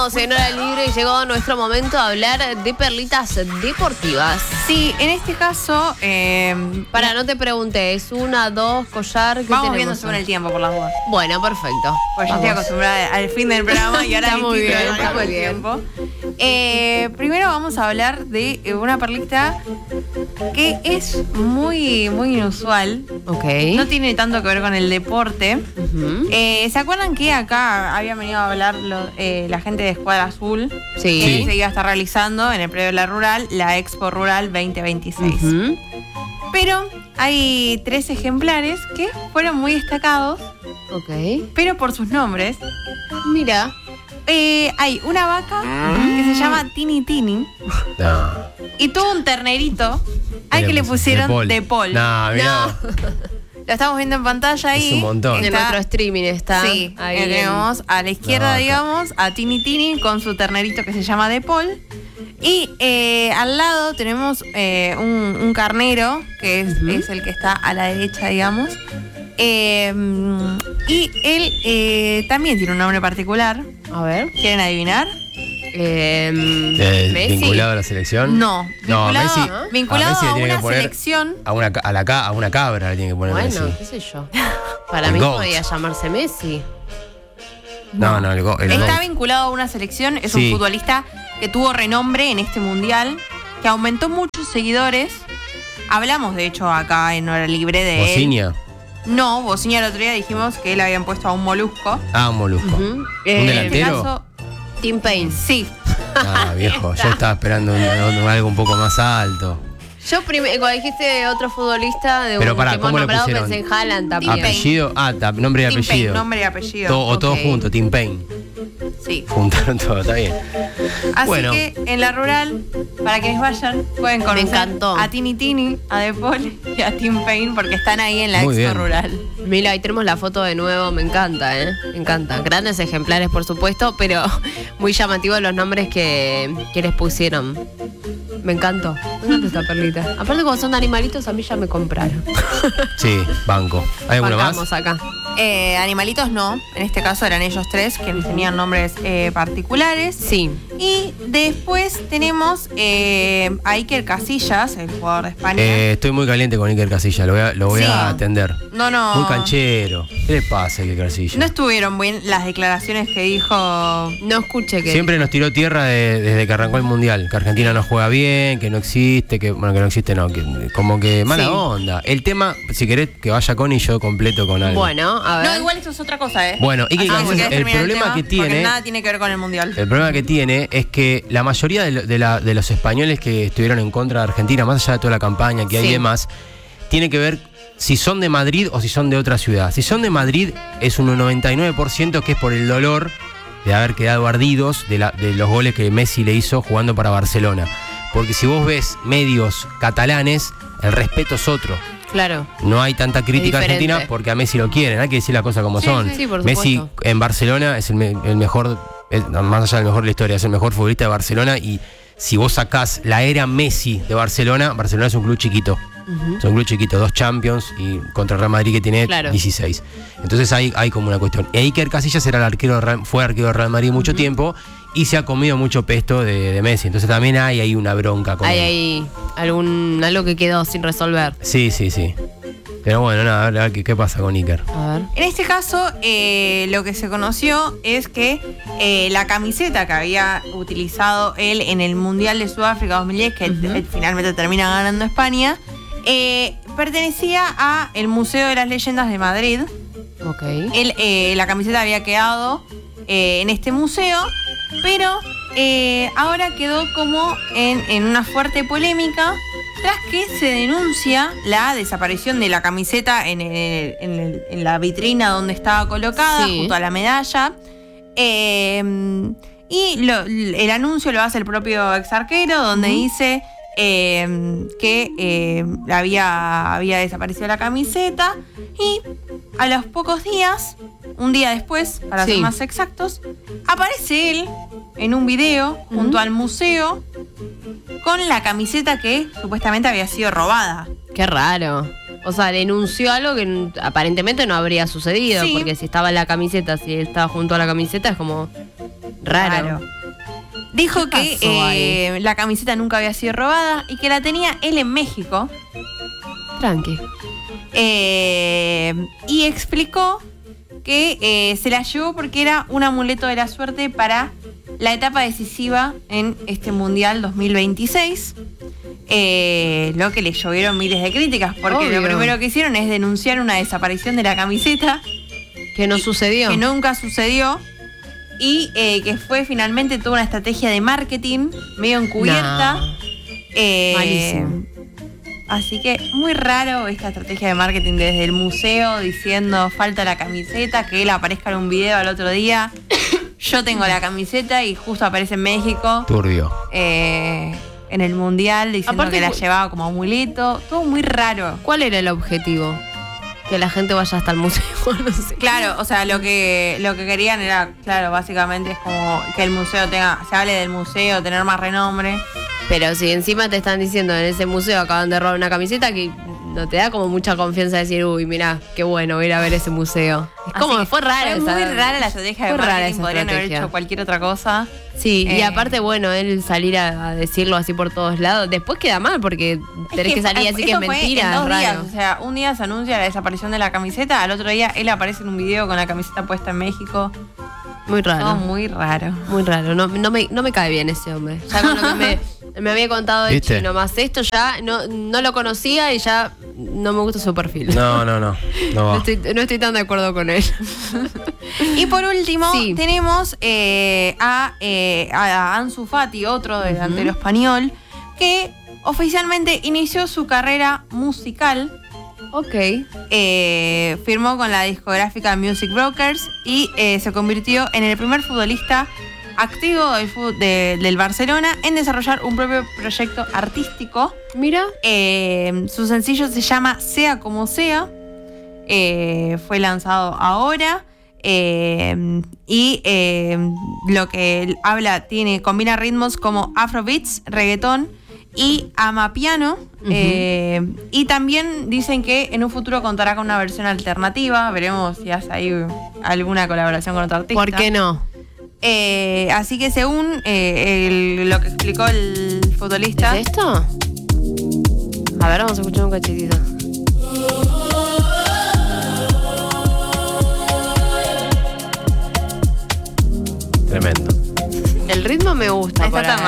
Seguimos en Hora Libre y llegó nuestro momento de hablar de perlitas deportivas. Sí, en este caso... No te pregunté, ¿es una, dos, collar? ¿Qué vamos tenemos viendo según el tiempo, por las dudas. Bueno, perfecto. Pues yo estoy acostumbrada al fin del programa y ahora Está muy bien, está muy el bien. tiempo. Primero vamos a hablar de una perlita que es muy, muy inusual. Ok. No tiene tanto que ver con el deporte. Ujú. ¿Se acuerdan que acá habían venido a hablar la gente de Escuadra Azul? Sí. Que se iba a estar realizando en el predio de la Rural, la Expo Rural 2026. Ujú. Pero hay 3 ejemplares que fueron muy destacados, Ok. pero por sus nombres. Mira. Hay una vaca que se llama Tini Tini No. y tuvo un ternerito al que le pusieron De Paul. No, mirá. Lo estamos viendo en pantalla ahí. Es un montón. En Está- nuestro streaming está. Sí, ahí tenemos a la izquierda, La vaca. digamos, a Tini Tini con su ternerito que se llama De Paul. Y al lado tenemos un carnero, que es el que está a la derecha, digamos. Y él también tiene un nombre particular. A ver. ¿Quieren adivinar? Messi. ¿Vinculado a la selección? No. No, Vinculado Messi le a tiene que una poner selección. A una cabra le tiene que poner Bueno, Messi. qué sé yo. Para El mí GOAT. podía llamarse Messi. No, el Está GOAT. vinculado a una selección. Es Sí. un futbolista que tuvo renombre en este mundial, que aumentó muchos seguidores. Hablamos, de hecho, acá en Hora Libre de él. Bociña. No, Bociña el otro día dijimos que le habían puesto a un molusco. Ah, un molusco. Ujú. ¿Un En este delantero? caso, Tim Payne. sí. Ah, viejo, yo estaba esperando algo un poco más alto. Yo cuando dijiste otro futbolista de Pero un pará, que hemos ¿cómo le nombrado, pusieron? pensé en Haaland también. Tim Payne. Apellido, nombre y Tim Payne, apellido. nombre y apellido. O todo Ok. junto, Tim Payne. Sí. Juntaron todo, está bien. Así Bueno. que en la rural, para quienes vayan, pueden conocer encantó. a Tini Tini, a De Paul y a Tim Payne porque están ahí en la Muy Expo bien. Rural. Mira, ahí tenemos la foto de nuevo, me encanta, Me encanta. Grandes ejemplares, por supuesto, pero muy llamativos los nombres que les pusieron. Me encantó. Me encanta esta perlita. Aparte, cuando son de animalitos, a mí ya me compraron. Sí, banco. ¿Hay alguno Bancamos más? acá. Animalitos no, en este caso eran ellos 3 que tenían nombres particulares. Sí. Y después tenemos a Iker Casillas, el jugador de España. Estoy muy caliente con Iker Casillas, lo voy Sí. a atender. No. Muy canchero. ¿Qué le pasa a Iker Casillas? No estuvieron bien las declaraciones que dijo. No escuché que... Siempre nos tiró tierra desde que arrancó el Mundial, que Argentina no juega bien, que no existe, que no existe, que como que mala Sí. onda. El tema, si querés que vaya con y yo completo con algo. Bueno, a ver. No, igual esto es otra cosa, ¿eh? Bueno, Iker Así que si Casillas, querés el terminar problema tema, que porque tiene, nada tiene que ver con el mundial. el problema que tiene es que la mayoría de los españoles que estuvieron en contra de Argentina, más allá de toda la campaña que hay Sí. y demás, tiene que ver si son de Madrid o si son de otra ciudad. Si son de Madrid es un 99% que es por el dolor de haber quedado ardidos de los goles que Messi le hizo jugando para Barcelona. Porque si vos ves medios catalanes, el respeto es otro. Claro. No hay tanta crítica Es diferente. argentina porque a Messi lo quieren, hay que decir las cosas como Sí, son. sí, sí, por Messi supuesto. en Barcelona es el mejor, más allá del mejor de la historia, es el mejor futbolista de Barcelona y si vos sacás la era Messi de Barcelona, Barcelona es un club chiquito. Es un club chiquito, 2 Champions y contra el Real Madrid que tiene Claro. 16. Entonces hay como una cuestión. E Iker Casillas era fue arquero de Real Madrid mucho tiempo y se ha comido mucho pesto de Messi. Entonces también hay ahí una bronca con él. Hay algo que quedó sin resolver. Sí. Pero bueno, nada, a ver qué pasa con Iker. A ver. En este caso, lo que se conoció es que la camiseta que había utilizado él en el Mundial de Sudáfrica 2010, que finalmente termina ganando España, pertenecía a el Museo de las Leyendas de Madrid. Ok. La camiseta había quedado en este museo, pero ahora quedó como en una fuerte polémica tras que se denuncia la desaparición de la camiseta en la vitrina donde estaba colocada, Sí. junto a la medalla. Y el anuncio lo hace el propio ex arquero, donde dice que había desaparecido la camiseta. Y a los pocos días, un día después, para Sí. ser más exactos, aparece él en un video junto al museo con la camiseta que supuestamente había sido robada. Qué raro. O sea, denunció algo que aparentemente no habría sucedido, Sí. porque si estaba en la camiseta, si estaba junto a la camiseta, es como raro. Dijo ¿Qué pasó que la camiseta nunca había sido robada y que la tenía él en México. Tranqui. Y explicó que se la llevó porque era un amuleto de la suerte para la etapa decisiva en este Mundial 2026. Lo que le llovieron miles de críticas, porque Obvio. lo primero que hicieron es denunciar una desaparición de la camiseta. Que no sucedió. Que nunca sucedió. Y que fue finalmente toda una estrategia de marketing medio encubierta. No. Malísimo. Así que muy raro esta estrategia de marketing desde el museo diciendo falta la camiseta, que él aparezca en un video al otro día. Yo tengo la camiseta y justo aparece en México. Turbio. En el Mundial diciendo Aparte, que la llevaba como amuleto. Todo muy raro. ¿Cuál era el objetivo? Que la gente vaya hasta el museo, no sé. Claro, o sea, lo que querían era, claro, básicamente es como que el museo se hable del museo, tener más renombre. Pero si encima te están diciendo en ese museo acaban de robar una camiseta, que no te da como mucha confianza decir, uy, mirá, qué bueno ir a ver ese museo. Es como, Así que fue raro. Fue muy rara la estrategia de fue rara marketing, esa podrían haber estrategia. hecho cualquier otra cosa. Sí, y Eh. aparte, bueno, él salir a decirlo así por todos lados, después queda mal porque tenés que salir así que es eso fue mentira, en es 2 días, raro. o sea, un día se anuncia la desaparición de la camiseta, al otro día él aparece en un video con la camiseta puesta en México. Muy raro. Todo muy raro. Muy raro, no me cae bien ese hombre. Ya con lo que me había contado de ¿Viste? Chino, más esto ya no lo conocía y ya no me gusta su perfil. No No va. estoy tan de acuerdo con él. Y por último, Sí. tenemos a Ansu Fati, otro delantero español, que oficialmente inició su carrera musical. Ok. Firmó con la discográfica Music Brokers y se convirtió en el primer futbolista activo del Barcelona en desarrollar un propio proyecto artístico. Mira. Su sencillo se llama Sea Como Sea. Fue lanzado ahora. Lo que él habla combina ritmos como afrobeats, reggaetón y amapiano. Y también dicen que en un futuro contará con una versión alternativa. Veremos si hace ahí alguna colaboración con otro artista. ¿Por qué no? Así que según lo que explicó el futbolista, ¿Es esto? A ver, vamos a escuchar un cachitito. Tremendo. El ritmo me gusta. está para tan